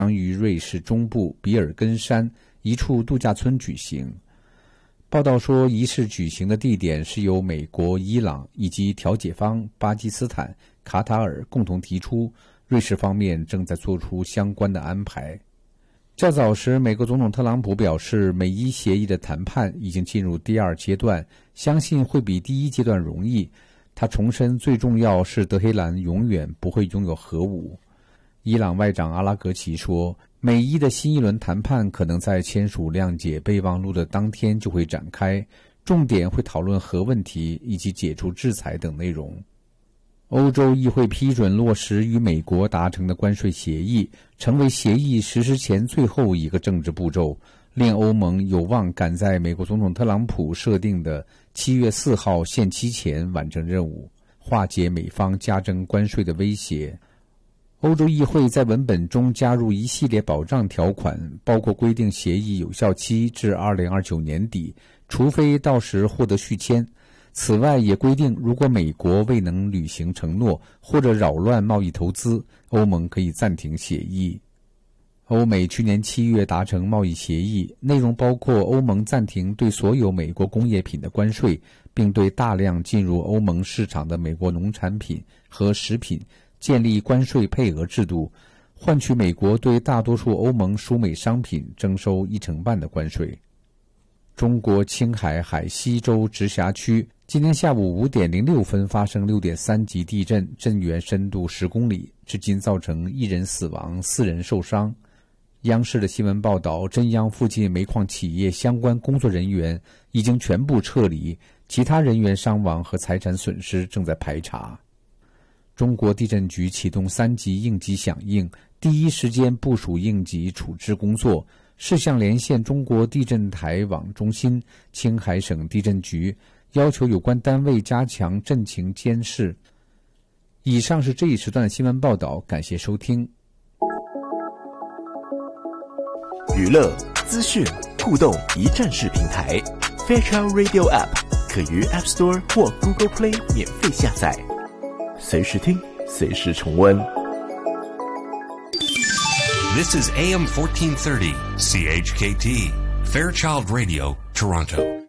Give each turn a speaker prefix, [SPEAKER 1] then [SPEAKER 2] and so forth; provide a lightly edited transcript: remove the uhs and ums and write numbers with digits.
[SPEAKER 1] 将于瑞士中部比尔根山一处度假村举行。报道说，仪式举行的地点是由美国、伊朗以及调解方巴基斯坦、卡塔尔共同提出，瑞士方面正在做出相关的安排。较早时，美国总统特朗普表示，美伊协议的谈判已经进入第二阶段，相信会比第一阶段容易。他重申，最重要是德黑兰永远不会拥有核武。伊朗外长阿拉格齐说，美伊的新一轮谈判可能在签署谅解备忘录的当天就会展开，重点会讨论核问题以及解除制裁等内容。欧洲议会批准落实与美国达成的关税协议，成为协议实施前最后一个政治步骤，令欧盟有望赶在美国总统特朗普设定的7月4号限期前完成任务，化解美方加征关税的威胁。欧洲议会在文本中加入一系列保障条款，包括规定协议有效期至2029年底，除非到时获得续签。此外，也规定如果美国未能履行承诺或者扰乱贸易投资，欧盟可以暂停协议。欧美去年7月达成贸易协议，内容包括欧盟暂停对所有美国工业品的关税，并对大量进入欧盟市场的美国农产品和食品建立关税配额制度，换取美国对大多数欧盟输美商品征收1.5%的关税。中国青海海西州直辖区今天下午5点06分发生6.3级地震，震源深度10公里，至今造成1人死亡，4人受伤。央视的新闻报道，震央附近煤矿企业相关工作人员已经全部撤离，其他人员伤亡和财产损失正在排查。中国地震局启动3级应急响应，第一时间部署应急处置工作，事项连线中国地震台网中心、青海省地震局，要求有关单位加强震情监视。以上是这一时段的新闻报道，感谢收听。
[SPEAKER 2] 娱乐、资讯、互动一站式平台 Fairchild Radio App 可于 App Store 或 Google Play 免费下载，随时听，随时重温。
[SPEAKER 3] This is AM 1430 CHKT Fairchild Radio, Toronto.